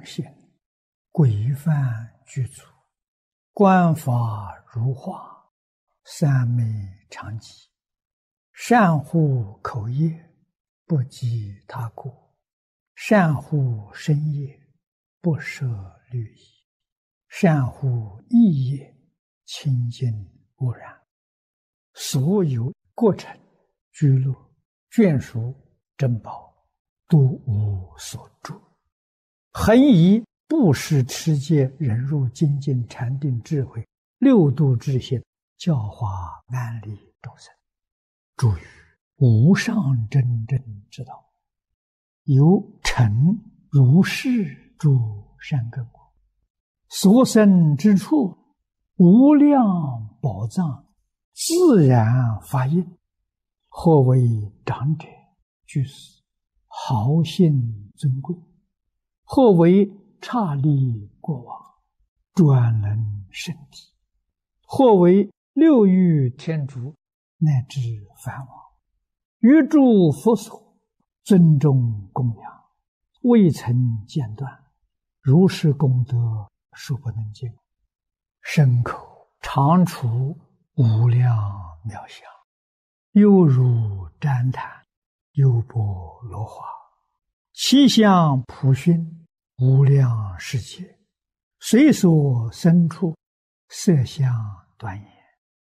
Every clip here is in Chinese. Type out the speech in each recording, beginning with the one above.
行，规范具足，观法如画，三昧常寂，善护口业，不积他过；善护身业，不摄律仪；善护意业，清净无染。所有过程、居乐、眷属、珍宝，都无所著。恒以布施、持戒、忍辱、精进、禅定、智慧六度之行，教化安利众生，助于无上真正之道，由成如是诸善根果，所生之处，无量宝藏自然发应，或为长者、居士、豪信尊贵，或为刹利国王、专能圣体，或为六欲天竺乃至梵王，于诸佛所尊重供养，未曾间断，如是功德数不能尽，身口常处无量妙相，犹如旃檀，优波罗花，其相普熏无量世界，随所生处，色相端严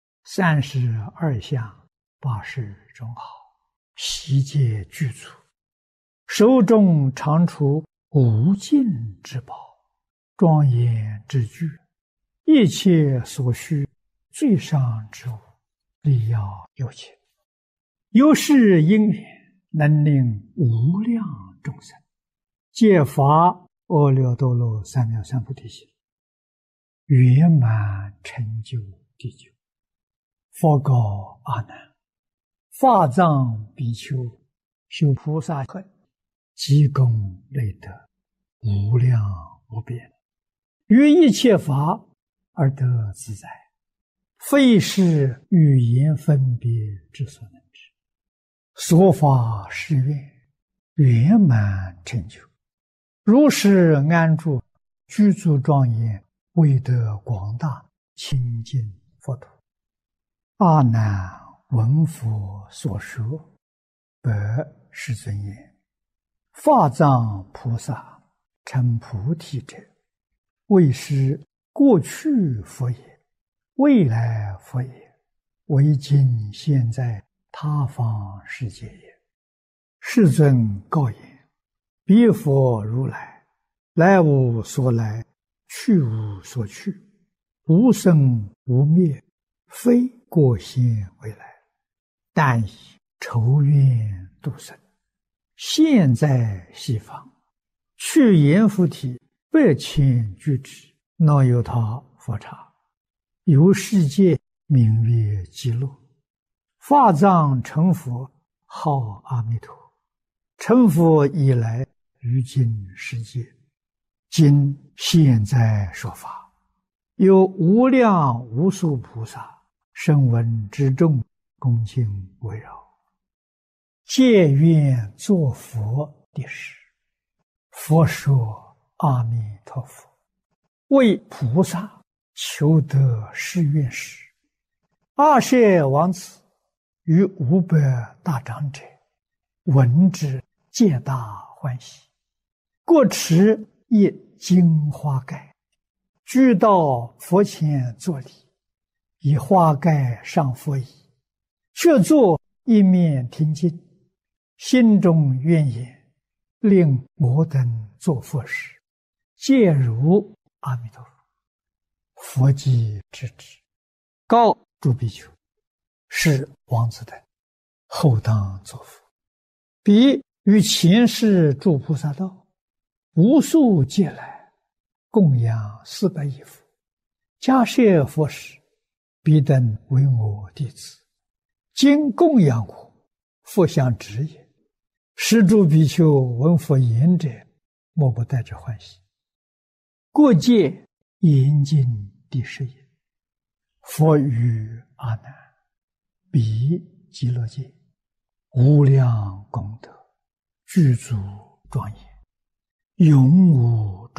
，32相80种好，悉皆具足，手中常处无尽之宝，庄严之具，一切所需最上之物，力要有情，由是因缘，能令无量众生皆发阿耨多罗三藐三菩提心，圆满成就地久。佛告阿难：法藏比丘修菩萨恨，积功累德，无量无边，于一切法而得自在，非是语言分别之所能知。所发誓愿，圆满成就，如是安住，居住庄严，为得广大清净佛土。阿难闻佛所说，白世尊言：法藏菩萨成菩提者，为是过去佛也，未来佛也，为今现在他方世界也。世尊告言：彼佛如来，来无所来，去无所去，无生无灭，非过现未来，但以筹愿度生，现在西方，去阎浮提8,000俱胝，那由他佛刹，由世界名曰极乐。法藏成佛，号阿弥陀。成佛以来，于今世界，今现在说法，有无量无数菩萨声闻之众，恭敬围绕，皆愿作佛的事。佛说阿弥陀佛，为菩萨求得誓愿时，阿舍王子与500大长者闻之，皆大欢喜，各持一金花盖，俱到佛前作礼，以花盖上佛椅，却坐一面听经，心中愿言：令我等作佛时，皆如阿弥陀佛。佛即制止，告诸比丘：是王子等后当作佛。彼于前世诸菩萨道，无数劫来，供养400亿佛，迦叶佛时，彼等为我弟子，今供养我，佛相指也。是诸比丘闻佛言者，莫不带着欢喜。过界严禁第10也。佛语阿难：彼极乐界，无量功德，具足庄严，永无